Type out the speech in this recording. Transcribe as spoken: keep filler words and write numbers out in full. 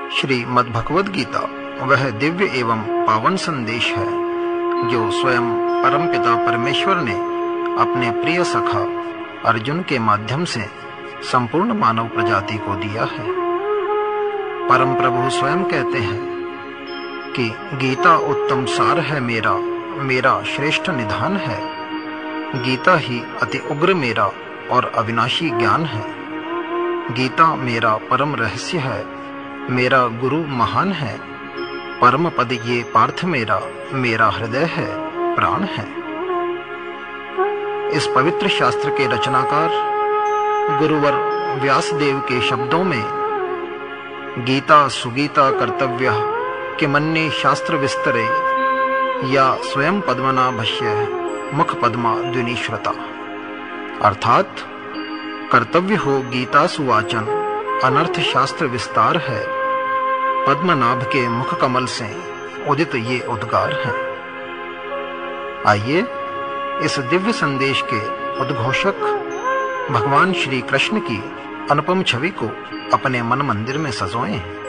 श्री मद्भगवद गीता वह दिव्य एवं पावन संदेश है जो स्वयं परमपिता परमेश्वर ने अपने प्रिय सखा अर्जुन के माध्यम से संपूर्ण मानव प्रजाति को दिया है। परम प्रभु स्वयं कहते हैं कि गीता उत्तम सार है मेरा, मेरा श्रेष्ठ निधान है। गीता ही अति उग्र मेरा और अविनाशी ज्ञान है। गीता मेरा परम रहस्य है, मेरा गुरु महान है। परम पद ये पार्थ मेरा, मेरा हृदय है, प्राण है। इस पवित्र शास्त्र के रचनाकार गुरुवर व्यासदेव के शब्दों में गीता सुगीता कर्तव्य के मन्ने शास्त्र विस्तरे या स्वयं पद्मनाभस्य मुख पद्मा द्विनीश्वरता, अर्थात कर्तव्य हो गीता सुवाचन, अनर्थ शास्त्र विस्तार है। पद्मनाभ के मुख कमल से उदित ये उद्गार हैं। आइए इस दिव्य संदेश के उद्घोषक भगवान श्री कृष्ण की अनुपम छवि को अपने मन मंदिर में सजोएं।